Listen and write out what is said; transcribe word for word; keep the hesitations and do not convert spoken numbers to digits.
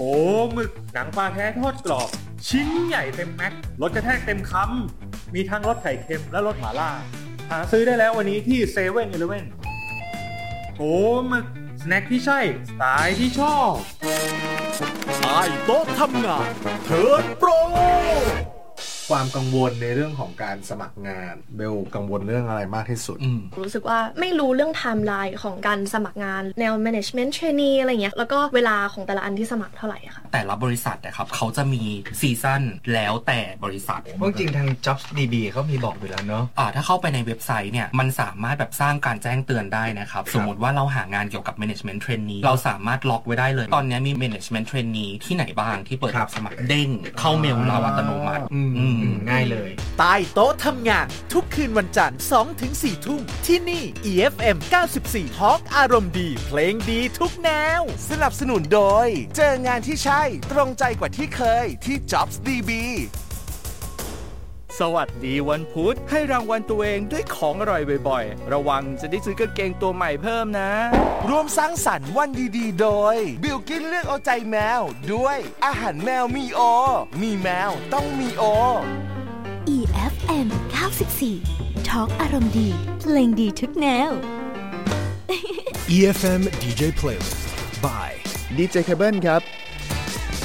หมึกหนังปลาแท้ทอดกรอบชิ้นใหญ่เต็มแม็กรสกระแทกเต็มคำมีทั้งรสไข่เค็มและรสหม่าล่าหาซื้อได้แล้ววันนี้ที่เซเว่นอีเลฟเว่นโอ้หมึกสแน็คที่ใช่สไตล์ที่ชอบใต้โต๊ะทำงานเทิร์นโปรความกังวลในเรื่องของการสมัครงานเบลกังวลเรื่องอะไรมากที่สุดรู้สึกว่าไม่รู้เรื่องไทม์ไลน์ของการสมัครงานแนว management trainee อะไรเงี้ยแล้วก็เวลาของแต่ละอันที่สมัครเท่าไหร่ค่ะแต่ละบริษัทนะครับเขาจะมีซีซั่นแล้วแต่บริษัทจริงทาง Jobs ดี บี เขามีบอกอยู่แล้วเนาะอ่าถ้าเข้าไปในเว็บไซต์เนี่ยมันสามารถแบบสร้างการแจ้งเตือนได้นะครับสมมติว่าเราหางานเกี่ยวกับ management trainee เราสามารถล็อกไว้ได้เลยตอนนี้มี management trainee ที่ไหนบ้างที่เปิดรับสมัครเด้งเข้าเมลเราอัตโนมัติง่ายเลยใต้โต๊ะทำงานทุกคืนวันจันทร์ สองถึงสี่ ทุ่มที่นี่ อี เอฟ เอ็ม เก้าสิบสี่ Talk อารมณ์ดีเพลงดีทุกแนวสนับสนุนโดยเจองานที่ใช่ตรงใจกว่าที่เคยที่ Jobs ดี บี สวัสดีวันพุธให้รางวัลตัวเองด้วยของอร่อยบ่อยๆระวังจะได้ซื้อกางเกงตัวใหม่เพิ่มนะร่วมสร้างสรรค์วันดีๆโดยบิลกินเลือกเอาใจแมวด้วยอาหารแมวมีโอมีแมวต้องมีโออี เอฟ เอ็ม เก้าสิบสี่ Talk อารมณ์ดีเพลงดีทุกแนวอี เอฟ เอ็ม ดี เจ Playlist by ดี เจ Cable ครับ